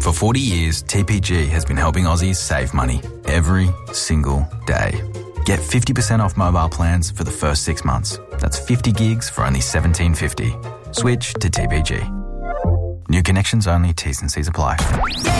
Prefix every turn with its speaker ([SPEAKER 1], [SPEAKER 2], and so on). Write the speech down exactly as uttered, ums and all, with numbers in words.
[SPEAKER 1] For forty years, T P G has been helping Aussies save money every single day. Get fifty percent off mobile plans for the first six months. That's fifty gigs for only seventeen fifty. Switch to T P G. New connections only, T's and C's apply.